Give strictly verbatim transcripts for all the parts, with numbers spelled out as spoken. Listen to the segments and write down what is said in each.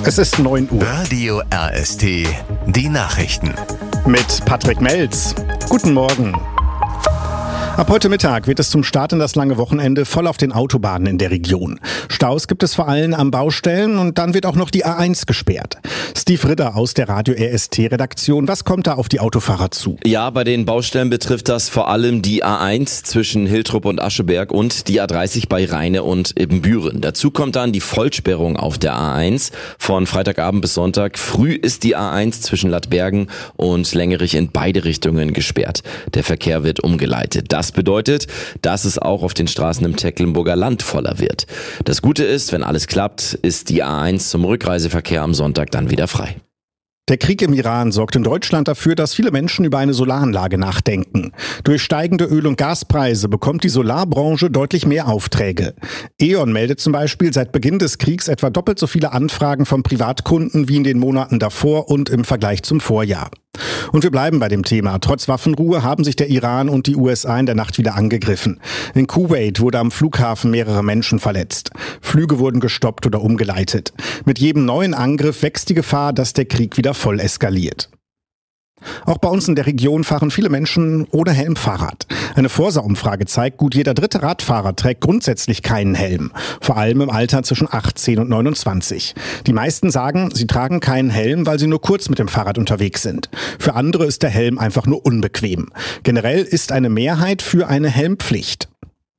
Es ist neun Uhr. Radio R S T, die Nachrichten. Mit Patrick Melz. Guten Morgen. Ab heute Mittag wird es zum Start in das lange Wochenende voll auf den Autobahnen in der Region. Staus gibt es vor allem an Baustellen und dann wird auch noch die A eins gesperrt. Steve Ritter aus der Radio R S T-Redaktion. Was kommt da auf die Autofahrer zu? Ja, bei den Baustellen betrifft das vor allem die A eins zwischen Hiltrup und Ascheberg und die A dreißig bei Rheine und Ibbenbüren. Dazu kommt dann die Vollsperrung auf der A eins. Von Freitagabend bis Sonntag früh ist die A eins zwischen Ladbergen und Längerich in beide Richtungen gesperrt. Der Verkehr wird umgeleitet. Das Das bedeutet, dass es auch auf den Straßen im Tecklenburger Land voller wird. Das Gute ist, wenn alles klappt, ist die A eins zum Rückreiseverkehr am Sonntag dann wieder frei. Der Krieg im Iran sorgt in Deutschland dafür, dass viele Menschen über eine Solaranlage nachdenken. Durch steigende Öl- und Gaspreise bekommt die Solarbranche deutlich mehr Aufträge. E.ON meldet zum Beispiel seit Beginn des Kriegs etwa doppelt so viele Anfragen von Privatkunden wie in den Monaten davor und im Vergleich zum Vorjahr. Und wir bleiben bei dem Thema. Trotz Waffenruhe haben sich der Iran und die U S A in der Nacht wieder angegriffen. In Kuwait wurde am Flughafen mehrere Menschen verletzt. Flüge wurden gestoppt oder umgeleitet. Mit jedem neuen Angriff wächst die Gefahr, dass der Krieg wieder voll eskaliert. Auch bei uns in der Region fahren viele Menschen ohne Helm Fahrrad. Eine Forsa-Umfrage zeigt, gut jeder dritte Radfahrer trägt grundsätzlich keinen Helm. Vor allem im Alter zwischen achtzehn und neunundzwanzig. Die meisten sagen, sie tragen keinen Helm, weil sie nur kurz mit dem Fahrrad unterwegs sind. Für andere ist der Helm einfach nur unbequem. Generell ist eine Mehrheit für eine Helmpflicht.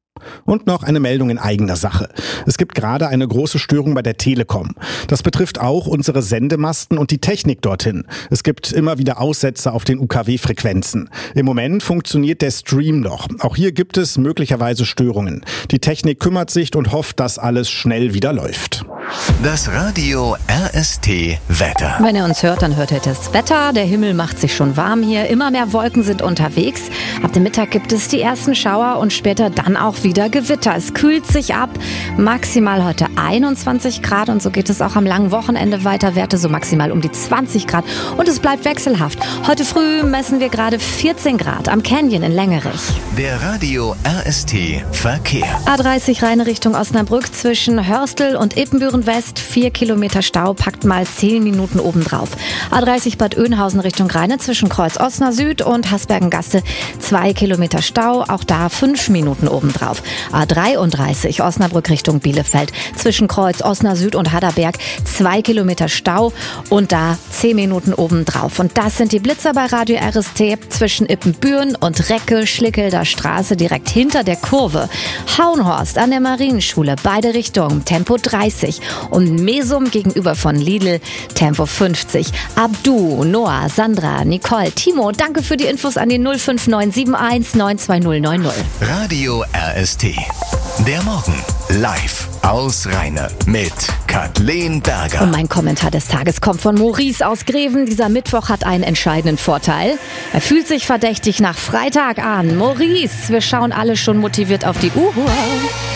Und noch eine Meldung in eigener Sache. Es gibt gerade eine große Störung bei der Telekom. Das betrifft auch unsere Sendemasten und die Technik dorthin. Es gibt immer wieder Aussetzer auf den U K W-Frequenzen. Im Moment funktioniert der Stream noch. Auch hier gibt es möglicherweise Störungen. Die Technik kümmert sich und hofft, dass alles schnell wieder läuft. Das Radio R S T Wetter. Wenn ihr uns hört, dann hört ihr das Wetter. Der Himmel macht sich schon warm hier. Immer mehr Wolken sind unterwegs. Ab dem Mittag gibt es die ersten Schauer und später dann auch wieder Gewitter. Es kühlt sich ab. Maximal heute einundzwanzig Grad und so geht es auch am langen Wochenende weiter. Werte so maximal um die zwanzig Grad und es bleibt wechselhaft. Heute früh messen wir gerade vierzehn Grad am Canyon in Längerich. Der Radio R S T Verkehr. A dreißig Rheine Richtung Osnabrück zwischen Hörstel und Ibbenbüren West. vier Kilometer Stau, packt mal zehn Minuten obendrauf. A dreißig Bad Oeynhausen Richtung Rheine zwischen Kreuz Osna Süd und Hasbergengasse. zwei Kilometer Stau, auch da fünf Minuten obendrauf. A dreiunddreißig Osnabrück Richtung Bielefeld zwischen Kreuz Osna Süd und Hadderberg. zwei Kilometer Stau und da zehn Minuten obendrauf. Und das sind die Blitzer bei Radio R S T zwischen Ippenbüren und Recke, Schlickelder Straße direkt hinter der Kurve. Hauenhorst an der Marienschule, beide Richtungen, Tempo dreißig. Und Mesum gegenüber von Lidl, Tempo fünfzig. Abdu, Noah, Sandra, Nicole, Timo, danke für die Infos an die null fünf neun sieben eins neun zwei null neun null. Radio R S T. Der Morgen live aus Rheine mit Kathleen Berger. Und mein Kommentar des Tages kommt von Maurice aus Greven. Dieser Mittwoch hat einen entscheidenden Vorteil. Er fühlt sich verdächtig nach Freitag an. Maurice, wir schauen alle schon motiviert auf die Uhr.